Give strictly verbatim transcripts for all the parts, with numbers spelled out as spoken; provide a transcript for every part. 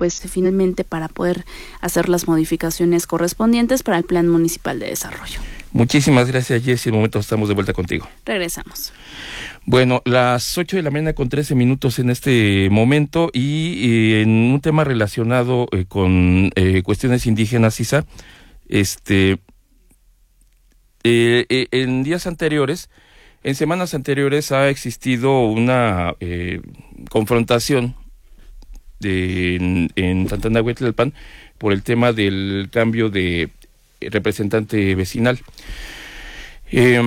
pues finalmente para poder hacer las modificaciones correspondientes para el Plan Municipal de Desarrollo. Muchísimas gracias, Jessy. En un momento estamos de vuelta contigo. Regresamos. Bueno, las ocho de la mañana con trece minutos en este momento y eh, en un tema relacionado eh, con eh, cuestiones indígenas, Isa, este, eh, eh, en días anteriores, en semanas anteriores ha existido una eh, confrontación de, en, en Santana Huitlalpan por el tema del cambio de representante vecinal. Eh,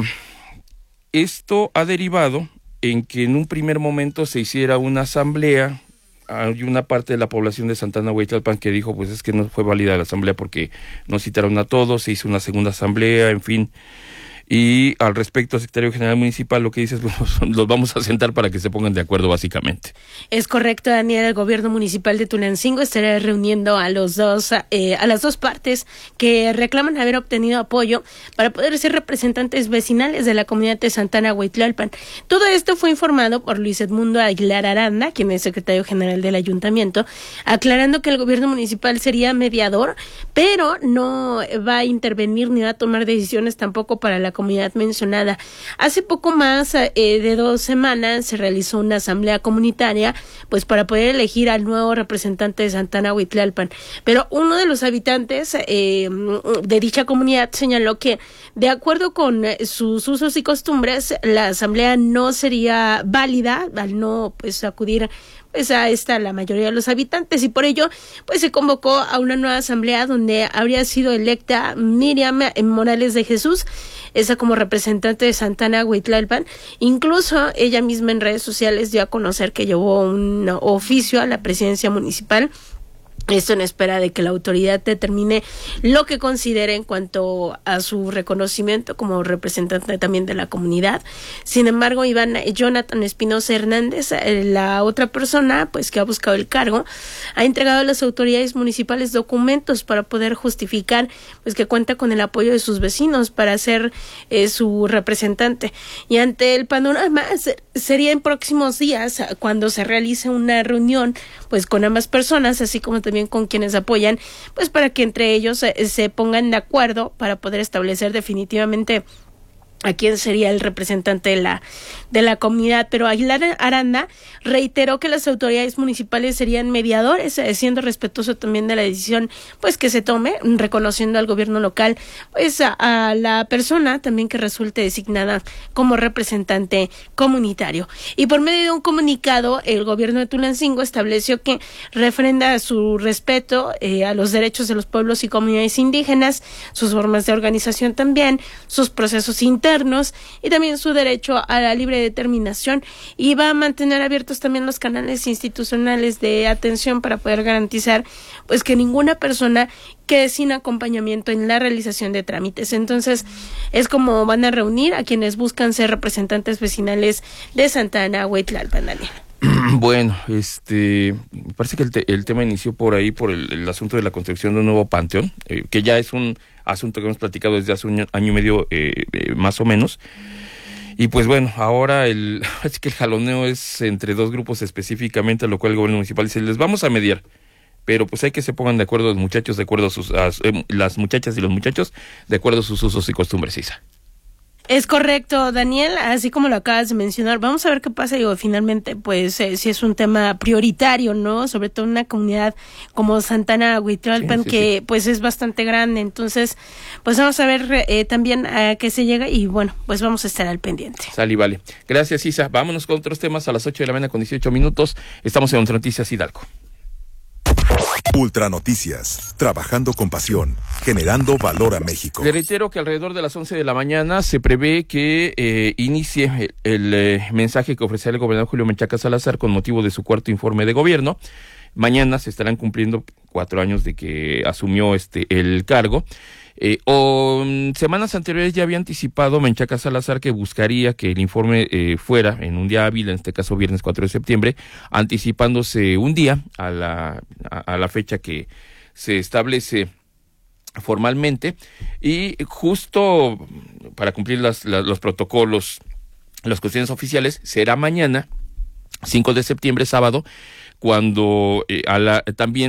esto ha derivado en que en un primer momento se hiciera una asamblea. Hay una parte de la población de Santana Huitlalpan que dijo, pues es que no fue válida la asamblea porque no citaron a todos, se hizo una segunda asamblea, en fin. Y al respecto, secretario general municipal, lo que dice es, bueno, los vamos a sentar para que se pongan de acuerdo básicamente. Es correcto, Daniel. El gobierno municipal de Tulancingo estará reuniendo a los dos, eh, a las dos partes que reclaman haber obtenido apoyo para poder ser representantes vecinales de la comunidad de Santana Huitlalpan. Todo esto fue informado por Luis Edmundo Aguilar Aranda, quien es secretario general del ayuntamiento, aclarando que el gobierno municipal sería mediador, pero no va a intervenir ni va a tomar decisiones tampoco para la comunidad mencionada. Hace poco más eh, de dos semanas se realizó una asamblea comunitaria pues para poder elegir al nuevo representante de Santana Huitlalpan, pero uno de los habitantes eh, de dicha comunidad señaló que de acuerdo con sus usos y costumbres la asamblea no sería válida al no pues acudir pues a esta la mayoría de los habitantes, y por ello pues se convocó a una nueva asamblea donde habría sido electa Miriam Morales de Jesús, esa como representante de Santana Huitlalpan. Incluso ella misma en redes sociales dio a conocer que llevó un oficio a la presidencia municipal. Esto en espera de que la autoridad determine lo que considere en cuanto a su reconocimiento como representante también de la comunidad. Sin embargo, Iván Jonathan Espinosa Hernández, la otra persona pues que ha buscado el cargo, ha entregado a las autoridades municipales documentos para poder justificar pues que cuenta con el apoyo de sus vecinos para ser eh, su representante. Y ante el panorama sería en próximos días cuando se realice una reunión pues con ambas personas, así como también con quienes apoyan, pues para que entre ellos se, se pongan de acuerdo para poder establecer definitivamente a quién sería el representante de la de la comunidad. Pero Aguilar Aranda reiteró que las autoridades municipales serían mediadores, siendo respetuoso también de la decisión pues que se tome, reconociendo al gobierno local pues a, a la persona también que resulte designada como representante comunitario. Y por medio de un comunicado, el gobierno de Tulancingo estableció que refrenda su respeto eh, a los derechos de los pueblos y comunidades indígenas, sus formas de organización también, sus procesos internos y también su derecho a la libre determinación, y va a mantener abiertos también los canales institucionales de atención para poder garantizar pues que ninguna persona quede sin acompañamiento en la realización de trámites. Entonces es como van a reunir a quienes buscan ser representantes vecinales de Santana Huitlalpan, Daniel. Bueno, este, me parece que el, te, el tema inició por ahí, por el, el asunto de la construcción de un nuevo panteón, eh, que ya es un asunto que hemos platicado desde hace un año y medio eh, eh, más o menos. Y pues bueno, ahora el, es que el jaloneo es entre dos grupos específicamente, a lo cual el gobierno municipal dice, les vamos a mediar, pero pues hay que se pongan de acuerdo los muchachos, de acuerdo a sus, a, eh, las muchachas y los muchachos, de acuerdo a sus usos y costumbres, Isa. Es correcto, Daniel, así como lo acabas de mencionar. Vamos a ver qué pasa. Digo, finalmente, pues, eh, si es un tema prioritario, ¿no? Sobre todo en una comunidad como Santana Huitlalpan, sí, sí, que sí. pues es bastante grande. Entonces, pues vamos a ver eh, también a qué se llega y bueno, pues vamos a estar al pendiente. Sale y vale. Gracias, Isa. Vámonos con otros temas a las ocho de la mañana con dieciocho minutos. Estamos en Ultra Noticias Hidalgo. Ultra Noticias, trabajando con pasión, generando valor a México. Le reitero que alrededor de las once de la mañana se prevé que eh, inicie el, el eh, mensaje que ofrecerá el gobernador Julio Menchaca Salazar con motivo de su cuarto informe de gobierno. Mañana se estarán cumpliendo cuatro años de que asumió este el cargo. Eh, o um, semanas anteriores ya había anticipado Menchaca Salazar que buscaría que el informe eh, fuera en un día hábil, en este caso viernes cuatro de septiembre, anticipándose un día a la, a, a la fecha que se establece formalmente, y justo para cumplir las, las, los protocolos, las cuestiones oficiales, será mañana, cinco de septiembre, sábado, cuando eh, a la, también